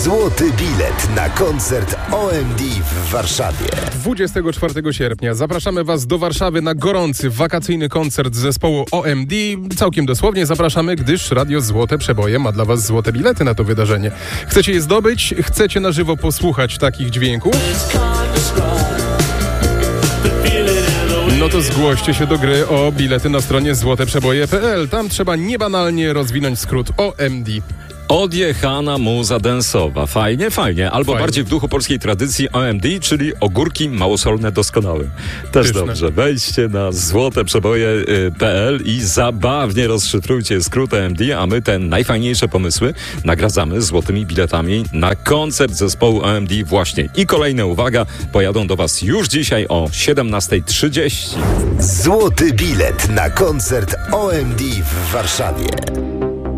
Złoty bilet na koncert OMD w Warszawie. 24 sierpnia zapraszamy Was do Warszawy na gorący, wakacyjny koncert zespołu OMD. Całkiem dosłownie zapraszamy, gdyż Radio Złote Przeboje ma dla Was złote bilety na to wydarzenie. Chcecie je zdobyć? Chcecie na żywo posłuchać takich dźwięków? No to zgłoście się do gry o bilety na stronie złoteprzeboje.pl. Tam trzeba niebanalnie rozwinąć skrót OMD. Odjechana muza densowa. Fajnie, fajnie. Albo Fajnie. bardziej w duchu polskiej tradycji OMD, czyli ogórki małosolne doskonałe. Też Pyszne. dobrze. Wejdźcie na złoteprzeboje.pl i zabawnie rozszyfrujcie skrót OMD, a my te najfajniejsze pomysły nagradzamy złotymi biletami na koncert zespołu OMD właśnie. I kolejne, uwaga, pojadą do Was już dzisiaj o 17:30. Złoty bilet na koncert OMD w Warszawie.